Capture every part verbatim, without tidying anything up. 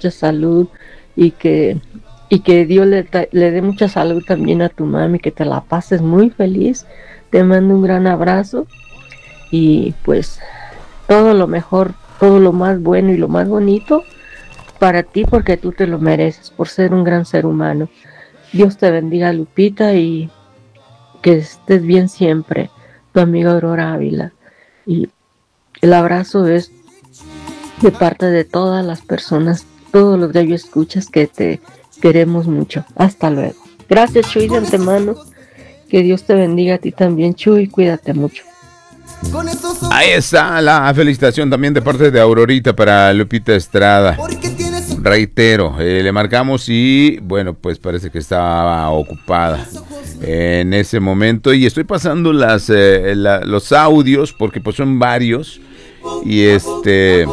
mucha salud y que, y que Dios le, le dé mucha salud también a tu mami, que te la pases muy feliz. Te mando un gran abrazo y pues todo lo mejor, todo lo más bueno y lo más bonito para ti, porque tú te lo mereces por ser un gran ser humano. Dios te bendiga, Lupita, y que estés bien siempre. Tu amiga Aurora Ávila. Y el abrazo es de parte de todas las personas, todos los gallos escuchas, que te queremos mucho. Hasta luego. Gracias, Chuy, de antemano. Que Dios te bendiga a ti también, Chuy. Cuídate mucho. Ahí está la felicitación también de parte de Aurorita para Lupita Estrada. Reitero, eh, le marcamos y bueno, pues parece que estaba ocupada en ese momento, y estoy pasando las eh, la, los audios porque pues son varios y este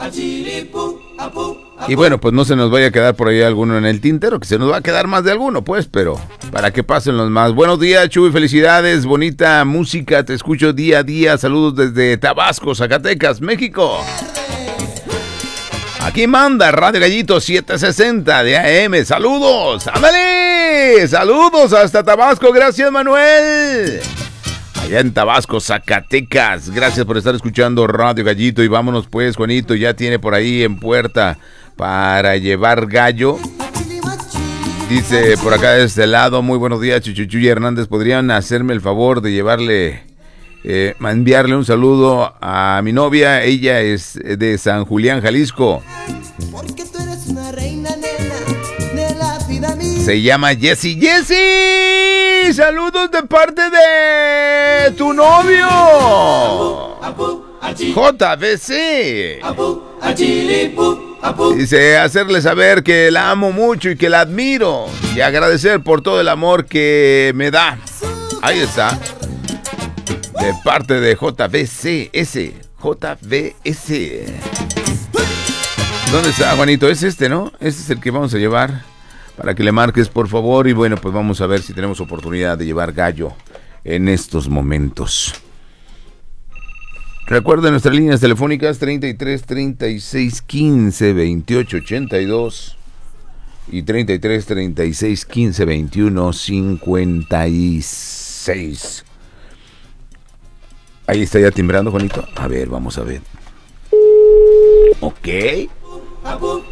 y bueno, pues no se nos vaya a quedar por ahí alguno en el tintero, que se nos va a quedar más de alguno, pues, pero para que pasen los más. Buenos días, Chuy, felicidades, bonita música, te escucho día a día, saludos desde Tabasco, Zacatecas, México. Aquí manda Radio Gallito setecientos sesenta de A M, saludos, ándale, saludos hasta Tabasco, gracias Manuel. Allá en Tabasco, Zacatecas, gracias por estar escuchando Radio Gallito. Y vámonos pues, Juanito, ya tiene por ahí en puerta para llevar gallo. Dice por acá de este lado, muy buenos días, Chuchuchuy Hernández, ¿podrían hacerme el favor de llevarle, eh, enviarle un saludo a mi novia? Ella es de San Julián, Jalisco. Se llama Jessie. ¡Jessie! ¡Saludos de parte de tu novio! J B C. Dice, hacerle saber que la amo mucho y que la admiro, y agradecer por todo el amor que me da. Ahí está. De parte de J B C S. J B S. ¿Dónde está, Juanito? Es este, ¿no? Este es el que vamos a llevar para que le marques, por favor. Y bueno, pues vamos a ver si tenemos oportunidad de llevar gallo en estos momentos. Recuerden nuestras líneas telefónicas treinta y tres, treinta y seis, quince, veintiocho, ochenta y dos y treinta y tres, treinta y seis, quince, veintiuno, cincuenta y seis. Ahí está ya timbrando, Juanito. A ver, vamos a ver. Ok.